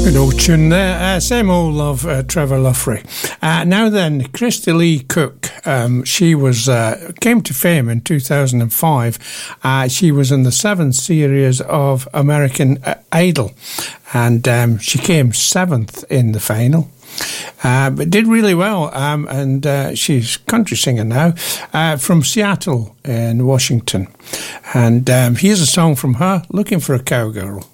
Good old tune there. Same old love, Trevor Luffrey. Now then, Christy Lee Cook. She was came to fame in 2005. She was in the 7th series of American Idol, and she came 7th in the final. But did really well, and she's country singer now, from Seattle in Washington. And here's a song from her, Looking for a Cowgirl.